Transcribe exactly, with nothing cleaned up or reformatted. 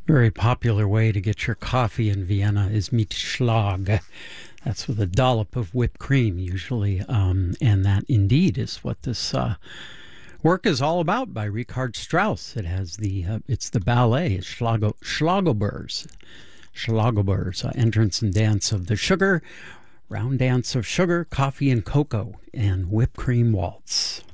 Very popular way to get your coffee in Vienna is mit Schlag. That's with a dollop of whipped cream, usually. Um, and that indeed is what this uh, work is all about by Richard Strauss. It has the, uh, it's the ballet, it's Schlago, Schlagobers. Schlagobers, uh, entrance and dance of the sugar, round dance of sugar, coffee and cocoa, and whipped cream waltz.